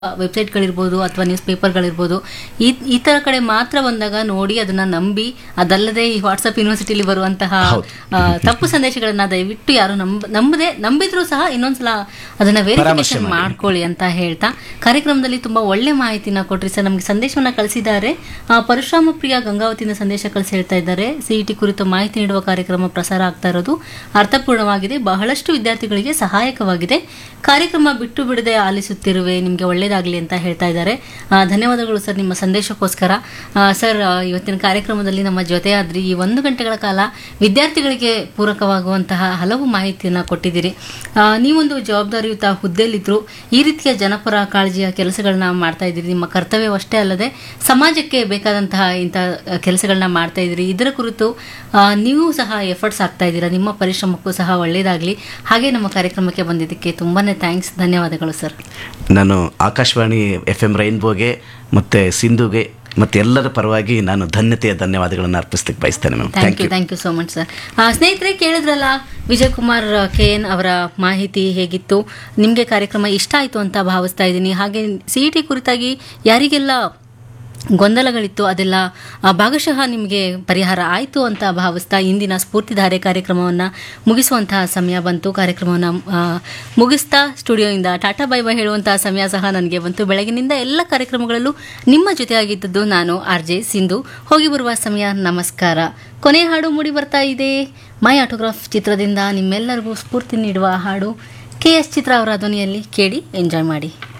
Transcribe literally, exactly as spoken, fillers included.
ವೆಬ್ಸೈಟ್ಗಳಿರ್ಬೋದು ಅಥವಾ ನ್ಯೂಸ್ ಪೇಪರ್ಗಳಿರ್ಬೋದು ಈ ಈ ಥರ ಕಡೆ ಮಾತ್ರ ಬಂದಾಗ ನೋಡಿ ಅದನ್ನ ನಂಬಿ, ಅದಲ್ಲದೆ ಈ ವಾಟ್ಸಪ್ ಯೂನಿವರ್ಸಿಟಿಲಿ ಬರುವಂತಹ ಆ, ತಪ್ಪು ಸಂದೇಶಗಳನ್ನ ದಯವಿಟ್ಟು ಯಾರು ನಂಬ ನಂಬದೆ ನಂಬಿದ್ರು ಸಹ ಇನ್ನೊಂದ್ಸಲ ಅದನ್ನ ವೆರಿಫಿಕೇಶನ್ ಮಾಡ್ಕೊಳ್ಳಿ ಅಂತ ಹೇಳ್ತಾ ಕಾರ್ಯಕ್ರಮದಲ್ಲಿ ತುಂಬಾ ಒಳ್ಳೆ ಮಾಹಿತಿನ ಕೊಟ್ರಿ ಸರ್. ನಮಗೆ ಸಂದೇಶವನ್ನ ಕಳಿಸಿದ್ದಾರೆ. ಆ, ಪರಶುರಾಮ ಪ್ರಿಯ ಗಂಗಾವತಿಯಿಂದ ಸಂದೇಶ ಕಳಿಸಿ ಹೇಳ್ತಾ ಇದ್ದಾರೆ, ಸಿಇಟಿ ಕುರಿತು ಮಾಹಿತಿ ನೀಡುವ ಕಾರ್ಯಕ್ರಮ ಪ್ರಸಾರ ಆಗ್ತಾ ಇರೋದು ಅರ್ಥಪೂರ್ಣವಾಗಿದೆ, ಬಹಳಷ್ಟು ವಿದ್ಯಾರ್ಥಿಗಳಿಗೆ ಸಹಾಯಕವಾಗಿದೆ. ಕಾರ್ಯಕ್ರಮ ಬಿಟ್ಟು ಬಿಡದೆ ಆಲಿಸುತ್ತಿರುವೆ, ನಿಮಗೆ ಒಳ್ಳೇದಾಗಲಿ ಅಂತ ಹೇಳ್ತಾ ಇದ್ದಾರೆ. ಆ, ಧನ್ಯವಾದಗಳು ಸರ್ ನಿಮ್ಮ ಸಂದೇಶಕ್ಕೋಸ್ಕರ. ಆ, ಸರ್ ಆ, ಇವತ್ತಿನ ಕಾರ್ಯಕ್ರಮದಲ್ಲಿ ನಮ್ಮ ಜೊತೆ ಆದ್ರಿ. ಈ ಒಂದು ಗಂಟೆಗಳ ಕಾಲ ವಿದ್ಯಾರ್ಥಿಗಳಿಗೆ ಪೂರಕವಾಗುವಂತಹ ಹಲವು ಮಾಹಿತಿಯನ್ನು ಕೊಟ್ಟಿದ್ದೀರಿ. ಆ, ನೀವೊಂದು ಜವಾಬ್ದಾರಿಯುತ ಹುದ್ದೆಯಲ್ಲಿದ್ರು ಈ ರೀತಿಯ ಜನಪರ ಕಾಳಜಿಯ ಕೆಲಸಗಳನ್ನ ಮಾಡ್ತಾ ಇದ್ದೀರಿ. ನಿಮ್ಮ ಕರ್ತವ್ಯವಷ್ಟೇ ಅಲ್ಲದೆ ಸಮಾಜಕ್ಕೆ ಬೇಕಾದಂತಹ ಇಂಥ ಕೆಲಸಗಳನ್ನ ಮಾಡ್ತಾ ಇದ್ದೀರಿ. ಇದರ ಕುರಿತು ಆ, ನೀವು ಸಹ ಎಫರ್ಟ್ಸ್ ಆಗ್ತಾ ಇದ್ದೀರಾ. ನಿಮ್ಮ ಪರಿಶ್ರಮಕ್ಕೂ ಸಹ ಒಳ್ಳೇದಾಗಲಿ. ಹಾಗೆ ನಮ್ಮ ಕಾರ್ಯಕ್ರಮಕ್ಕೆ ಬಂದಿದ್ದಕ್ಕೆ ತುಂಬಾನೇ ಥ್ಯಾಂಕ್ಸ್, ಧನ್ಯವಾದಗಳು ಸರ್. ನಾನು ಆಕಾಶವಾಣಿ ಎಫ್ ಎಂ ರೈನ್ಬೋಗೆ ಮತ್ತು ಸಿಂಧುಗೆ ಮತ್ತು ಎಲ್ಲರ ಪರವಾಗಿ ನಾನು ಧನ್ಯತೆಯ ಧನ್ಯವಾದಗಳನ್ನು ಅರ್ಪಿಸ್ಲಿಕ್ಕೆ ಬಯಸ್ತೇನೆ ma'am. Thank you thank you so much sir. ಸ್ನೇಹಿತರೆ, ಕೇಳಿದ್ರಲ್ಲ ವಿಜಯ್ ಕುಮಾರ್ ಕೆ ಎನ್ ಅವರ ಮಾಹಿತಿ ಹೇಗಿತ್ತು. ನಿಮಗೆ ಕಾರ್ಯಕ್ರಮ ಇಷ್ಟ ಆಯಿತು ಅಂತ ಭಾವಿಸ್ತಾ ಇದ್ದೀನಿ. ಹಾಗೆ ಸಿ ಇ ಟಿ ಕುರಿತಾಗಿ ಯಾರಿಗೆಲ್ಲ ಗೊಂದಲಗಳಿತ್ತು ಅದೆಲ್ಲ ಆ, ಭಾಗಶಃ ನಿಮಗೆ ಪರಿಹಾರ ಆಯಿತು ಅಂತ ಭಾವಿಸ್ತಾ ಇಂದಿನ ಸ್ಫೂರ್ತಿಧಾರೆ ಕಾರ್ಯಕ್ರಮವನ್ನು ಮುಗಿಸುವಂತಹ ಸಮಯ ಬಂತು. ಕಾರ್ಯಕ್ರಮವನ್ನು ಮುಗಿಸ್ತಾ ಸ್ಟುಡಿಯೋಯಿಂದ ಟಾಟಾ ಬೈ ಬೈ ಹೇಳುವಂತಹ ಸಮಯ ಸಹ ನನಗೆ ಬಂತು. ಬೆಳಗಿನಿಂದ ಎಲ್ಲ ಕಾರ್ಯಕ್ರಮಗಳಲ್ಲೂ ನಿಮ್ಮ ಜೊತೆಯಾಗಿದ್ದದ್ದು ನಾನು ಆರ್ ಜೆ ಸಿಂಧು. ಹೋಗಿ ಬರುವ ಸಮಯ, ನಮಸ್ಕಾರ. ಕೊನೆ ಹಾಡು ಮೂಡಿ ಬರ್ತಾ ಇದೆ, ಮೈ ಆಟೋಗ್ರಾಫ್ ಚಿತ್ರದಿಂದ ನಿಮ್ಮೆಲ್ಲರಿಗೂ ಸ್ಫೂರ್ತಿ ನೀಡುವ ಹಾಡು ಕೆ ಎಸ್ ಚಿತ್ರ ಅವರ ಧ್ವನಿಯಲ್ಲಿ. ಕೇಳಿ, ಎಂಜಾಯ್ ಮಾಡಿ.